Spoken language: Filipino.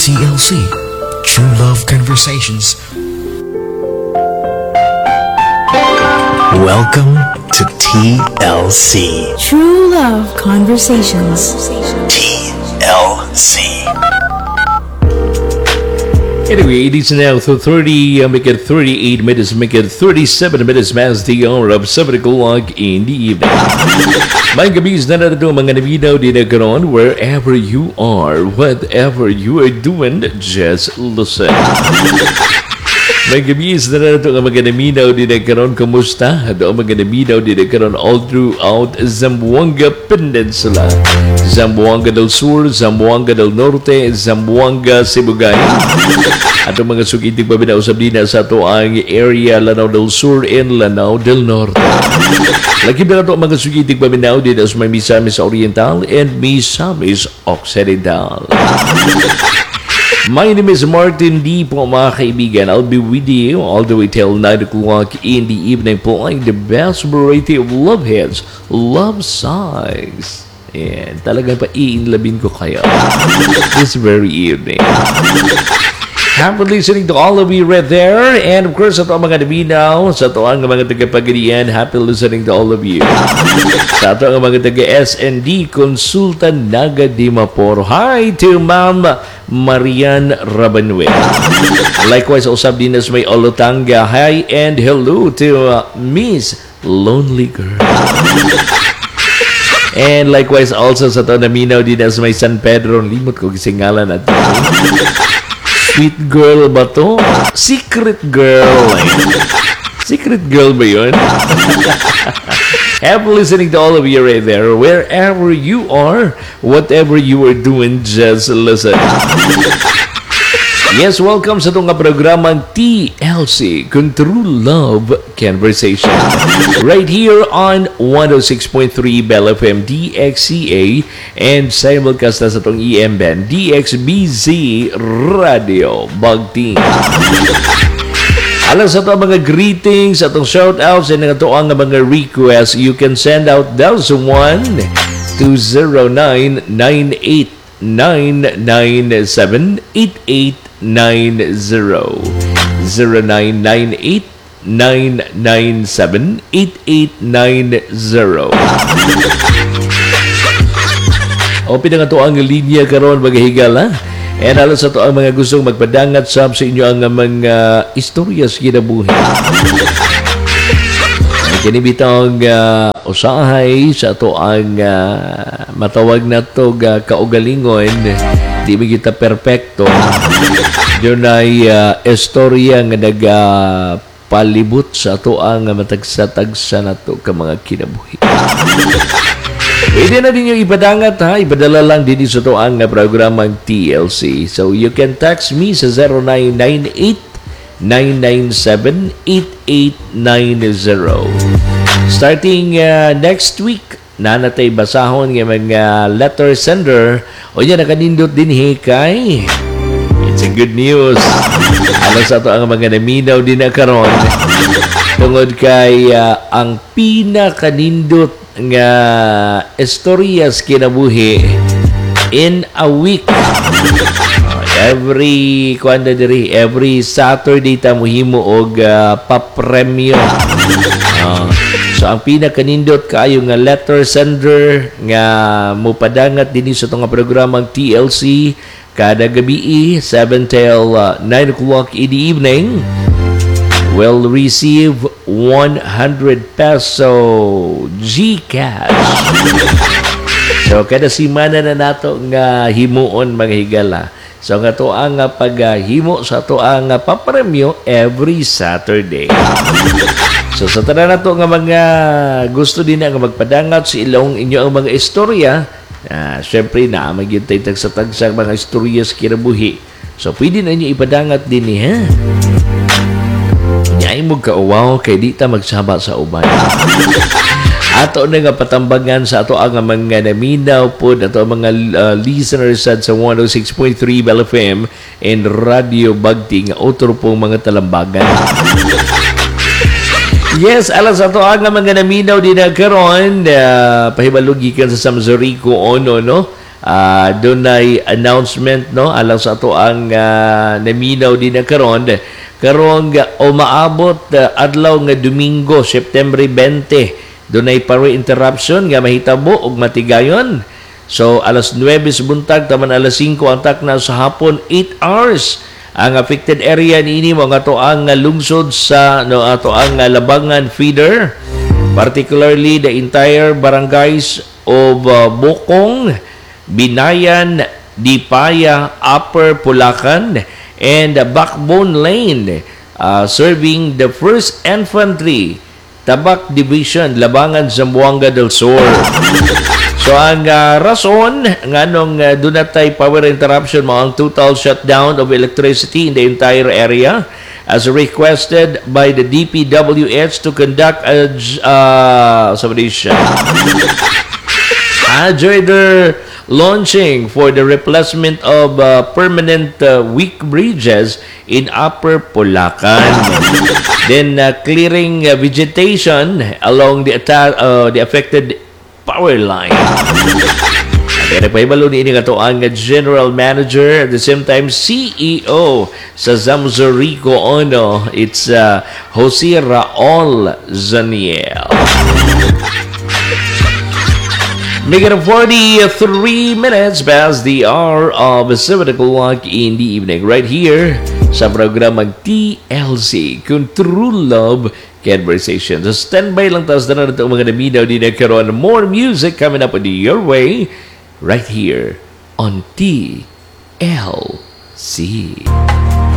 TLC, True Love Conversations. Welcome to TLC. True Love Conversations. TLC. Anyway, it is now 30, make it 38 minutes, make it 37 minutes past the hour of 7 o'clock in the evening. May gabi na narito mga naminaw din na karon wherever you are, whatever you are doing, just listen. May gabi na narito ang mga naminaw din na karon, kumusta? At ang mga naminaw din na karon all throughout Zamboanga Peninsula. Zamboanga del Sur, Zamboanga del Norte, Zamboanga, Sibugay. At ang mga sukitig pabinausap din sa ito ang area Lanao del Sur and Lanao del Norte. Lagi na ito ang mga sukitig pabinaw din sa may Misamis Oriental and Misamis Occidental. My name is Martin D. po mga kaibigan. I'll be with you all the way till 9 o'clock in the evening playing the best variety of love hits, love songs. And talagang pa-iinlabin ko kayo this very evening. Happy listening to all of you right there. And of course, sa ito ang mga naminaw, sa ito ang mga taga-Pagadian, happy listening to all of you. Sa ito ang mga taga-SND, Consultan Naga Dimaporo. Hi to Ma'am Marian Rabanue. Likewise, usap din sa may Olotanga. Hi and hello to Miss Lonely Girl. And likewise, also sa ito naminaw din sa may San Pedro. Limot ko kisingalan at Sweet girl ba to? Secret girl. Secret girl ba yun? Happy listening to all of you right there. Wherever you are, whatever you are doing, just listen. Yes, welcome sa itong programang TLC, True Love Conversation. Right here on 106.3 Bell FM DXCA and simulcast na sa itong EM band DXBZ Radio Bagting. Alang sa ito mga greetings, atong shoutouts, and ito ang mga requests, you can send out those one to 0998-997-8890. 0998-997-8890. Open na nga ito ang linya karon magahigala. And alam sa ito ang mga gustong magpadangat sa inyo ang mga istoryas kinabuhi. Kinibitang usahay sa ito ang matawag na ito kaugalingon. Di ba kita perfecto? Doon ay istorya nga nagpalibot sa ito ang matagsa-tagsa na ito ka mga kinabuhi. Pwede na din yung ipadangat ha. Ipadala lang din sa ito ang programang TLC. So you can text me sa 0998-997-8890. Starting next week, nanatay basahon ng mga letter sender o yan nakanindot din kay it's a good news. Alam sa ito ang mga naminaw din na karon tungod kay ang pinakanindot nga istoryas kinabuhi in a week. Every Saturday ta mohimo og papremyo. So ang pinakanindot kaayo nga letter sender nga mopadangat dinhi sa itong programang TLC kada gabi 7 till 9 o'clock in the evening will receive 100 peso GCash. So kada simana na nato nga himuon mga higala. So nga to ang paghimo sa to ang papremyo every Saturday. So sa tanan nato nga mga gusto din nga magpadangat sa ilong inyo ang mga istorya, syempre na magyintay tagsa-tagsa mga istorya sa kinabuhi. So pwede na inyo ipadangat din ha. Nyay mo kauwaw kay di ta magsaba sa uban. Ato na nga patambangan sa ato ang mga naminaw po ato ang mga listeners sa 106.3 Bell FM and Radio Bagting otro pong mga talambagan. Yes, alas ato ang mga naminaw din na karon pahibalugikan sa Samsorico Ono no. doon ay announcement no alang sa ato ang naminaw din na karon karong umaabot adlaw nga Domingo September 20 doon ay power interruption nga mahitabo og matigayon. So alas 9 sa buntag taman alas 5 ang takna sa hapon, 8 hours ang affected area niini mga ato ang lungsod sa ato ang Labangan feeder, particularly the entire barangays of Bokong, Binayan, Dipaya, Upper Pulacan, and Backbone Lane, serving the 1st Infantry Tabak Division, Labangan, Zamboanga del Sur. So ang rason nganong dunatay power interruption mo ang total shutdown of electricity in the entire area as requested by the DPWH to conduct a hazard launching for the replacement of permanent weak bridges in Upper Pulacan. Then clearing vegetation along the affected power line. Pero paibalo ni ini kato ang General Manager at the same time CEO sa Zamzorico Ono. It's Jose Raul Zaniel. Making 43 minutes past the hour of 7 o'clock in the evening right here sa programang TLC, True Love Conversations. So standby lang taas na natin mga naminaw din na karoon. More music coming up on your way right here on TLC.